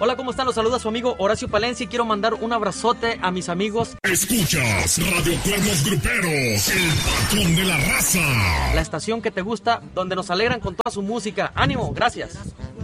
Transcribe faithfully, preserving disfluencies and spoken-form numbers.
Hola, ¿cómo están? Los saluda su amigo Horacio Palencia y quiero mandar un abrazote a mis amigos. Escuchas Radio Cuernos Gruperos, el patrón de la raza. La estación que te gusta, donde nos alegran con toda su música. ¡Ánimo! Gracias.